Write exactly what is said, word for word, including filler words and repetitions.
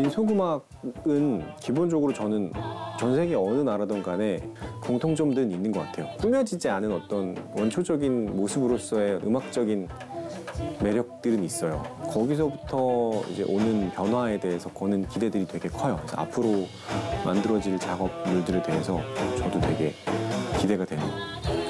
민속음악은 기본적으로 저는 전 세계 어느 나라든 간에 공통점들은 있는 것 같아요. 꾸며지지 않은 어떤 원초적인 모습으로서의 음악적인 매력들은 있어요. 거기서부터 이제 오는 변화에 대해서 거는 기대들이 되게 커요. 그래서 앞으로 만들어질 작업물들에 대해서 저도 되게 기대가 되네요.